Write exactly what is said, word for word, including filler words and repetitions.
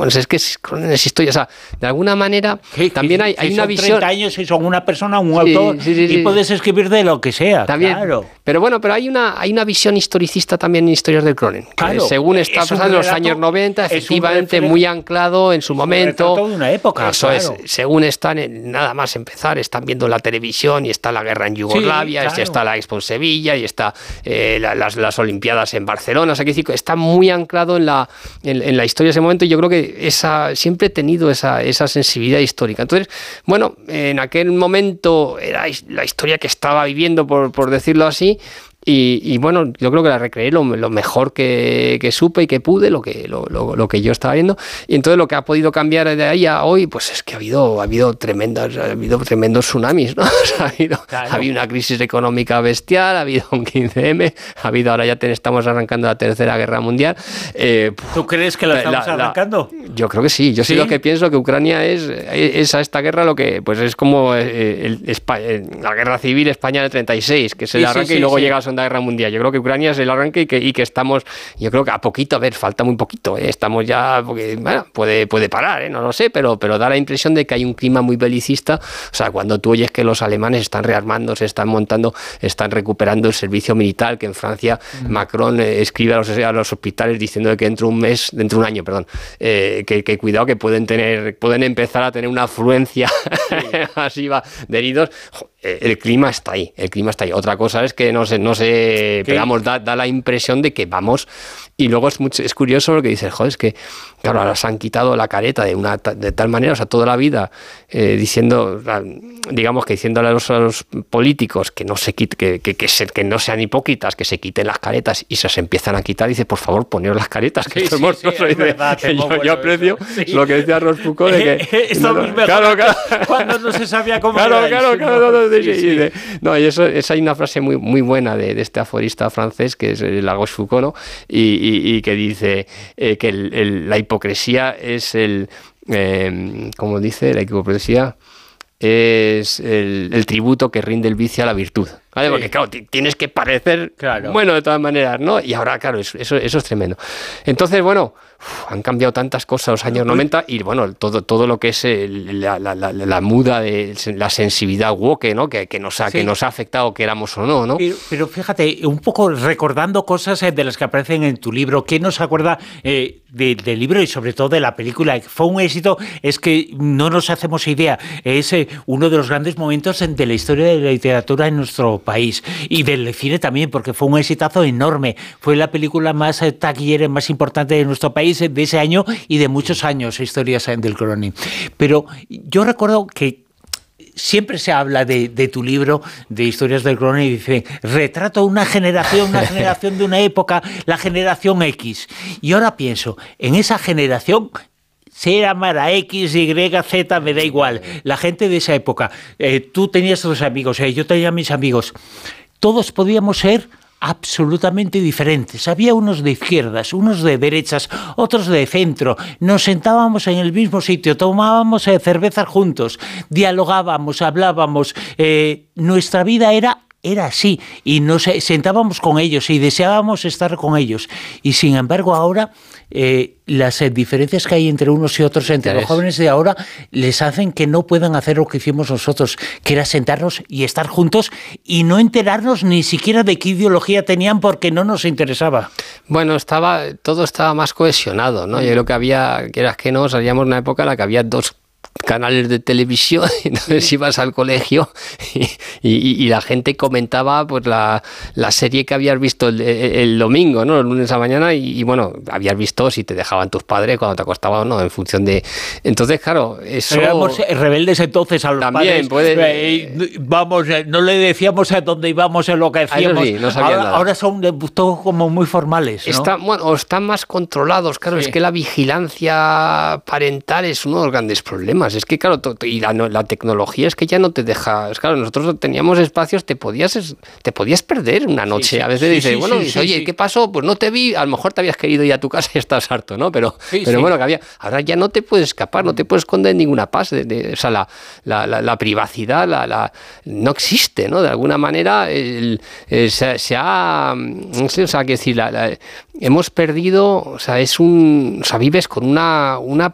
bueno, es que es, es historia, o sea, de alguna manera que, también que, hay, que hay una visión... treinta años y son una persona, un autor, sí, sí, sí, y sí. puedes escribir de lo que sea, también, claro. Pero bueno, pero hay una, hay una visión historicista también en Historias del Cronen, claro, que según está pasando en los años noventa, efectivamente muy anclado en su momento. De una época, eso claro. es, según están, en, nada más empezar, están viendo la televisión y está la guerra en Yugoslavia, sí, claro. está la Expo en Sevilla y está eh, la, las, las Olimpiadas en Barcelona, o sea, que decir, está muy anclado en la, en, en la historia de ese momento, y yo creo que esa, siempre he tenido esa, esa sensibilidad histórica. Entonces, bueno, en aquel momento era la historia que estaba viviendo, por, por decirlo así, Y, y bueno, yo creo que la recreé lo, lo mejor que, que supe y que pude, lo que, lo, lo, lo que yo estaba viendo. Y entonces lo que ha podido cambiar de ahí a hoy, pues es que ha habido, ha habido tremendas, ha habido tremendos tsunamis, ¿no? O sea, ha, habido, claro. ha habido una crisis económica bestial, ha habido un quince eme, ha habido, ahora ya te, estamos arrancando la Tercera Guerra Mundial. Eh, ¿Tú crees que la estamos la, arrancando? La, yo creo que sí. Yo sí, sí lo que pienso que Ucrania es, es a esta guerra lo que, pues es como el, el, el, la guerra civil España del treinta y seis, que es el sí, arranque sí, sí, y luego sí. llega a la Segunda Guerra Mundial. Yo creo que Ucrania es el arranque y que, y que estamos, yo creo que a poquito, a ver, falta muy poquito, ¿eh? Estamos ya, porque, bueno, puede, puede parar, ¿eh? No lo sé, pero, pero da la impresión de que hay un clima muy belicista. O sea, cuando tú oyes que los alemanes están rearmando, se están montando, están recuperando el servicio militar, que en Francia mm. Macron eh, escribe a los, a los hospitales diciendo que dentro de un mes, dentro de un año, perdón, eh, que, que cuidado, que pueden tener, pueden empezar a tener una afluencia sí. masiva de heridos. El clima está ahí, el clima está ahí. Otra cosa es que no sé, no sé, pero vamos, da, da la impresión de que vamos. Y luego es, mucho, es curioso lo que dices, joder, es que, claro, ahora se han quitado la careta de una de tal manera, o sea, toda la vida eh, diciendo, digamos que diciéndole a los, a los políticos que no se quite, que, que, que, se, que no sean hipócritas, que se quiten las caretas, y se, se empiezan a quitar, y dice, por favor, poneros las caretas, que sí, esto sí, es mortoso. Sí, verdad, yo, bueno yo aprecio sí. lo que decía Rochefoucauld de que esto no, es mejor claro, claro, cuando no se sabía cómo claro, era claro, eso, claro, ¿no? no, no, sí, sí, sí. De, no, y eso, esa hay una frase muy, muy buena de, de este aforista francés, que es la Rochefoucauld, ¿no? y, y, y que dice eh, que el, el, la hipocresía es el, eh, ¿cómo dice? La hipocresía es el, el tributo que rinde el vicio a la virtud. ¿Vale? Sí. Porque claro, tienes que parecer claro. bueno de todas maneras, ¿no? Y ahora, claro, eso, eso, eso es tremendo. Entonces, bueno, uf, han cambiado tantas cosas los años noventa y, bueno, todo, todo lo que es el, la, la, la, la muda de la sensibilidad woke, ¿no? Que, que, nos ha, sí. que nos ha afectado, queramos o no, ¿no? Pero, pero fíjate, un poco recordando cosas de las que aparecen en tu libro, ¿qué nos acuerda eh, de, del libro y sobre todo de la película? Fue un éxito, es que no nos hacemos idea, es eh, uno de los grandes momentos de la historia de la literatura en nuestro país y del cine también, porque fue un exitazo enorme. Fue la película más eh, taquillera, más importante de nuestro país de ese año y de muchos años, Historias del Cronen. Pero yo recuerdo que siempre se habla de, de tu libro, de Historias del Cronen, y dice, retrato una generación, una generación de una época, la generación X. Y ahora pienso, en esa generación, sea llamara X, Y, Z, me da igual. La gente de esa época, eh, tú tenías tus amigos, eh, yo tenía mis amigos, todos podíamos ser absolutamente diferentes. Había unos de izquierdas, unos de derechas, otros de centro. Nos sentábamos en el mismo sitio, tomábamos eh, cervezas juntos, dialogábamos, hablábamos. Eh, nuestra vida era... Era así, y nos sentábamos con ellos y deseábamos estar con ellos. Y sin embargo ahora eh, las eh, diferencias que hay entre unos y otros, entre los jóvenes de ahora, les hacen que no puedan hacer lo que hicimos nosotros, que era sentarnos y estar juntos y no enterarnos ni siquiera de qué ideología tenían porque no nos interesaba. Bueno, estaba todo estaba más cohesionado, ¿no? Yo creo que había, quieras que no, salíamos de una época en la que había dos canales de televisión, entonces ibas al colegio y, y, y la gente comentaba pues la, la serie que habías visto el, el domingo, ¿no? El lunes a la mañana y, y bueno, habías visto si te dejaban tus padres cuando te acostabas o no, en función de... Entonces, claro, eso... Éramos rebeldes entonces a los también padres. Puede... Eh, vamos, no le decíamos a dónde íbamos, en lo que hacíamos. Sí, no ahora, ahora son todos como muy formales, ¿no? Está, bueno, o están más controlados, claro, sí. Es que la vigilancia parental es uno de los grandes problemas. Es que, claro, y la, la tecnología es que ya no te deja... Es claro, nosotros teníamos espacios, te podías te podías perder una noche. Sí, sí, a veces sí, dices, sí, bueno, sí, dices, oye, sí. ¿qué pasó? Pues no te vi, a lo mejor te habías querido ir a tu casa y estás harto, ¿no? Pero, sí, pero sí. bueno, que había... Ahora ya no te puedes escapar, no te puedes esconder en ninguna paz. De, de, o sea, la, la, la, la privacidad la, la, no existe, ¿no? De alguna manera el, el, se, se ha... No sé, o sea, que decir, la, la, hemos perdido... O sea, es un... O sea, vives con una... una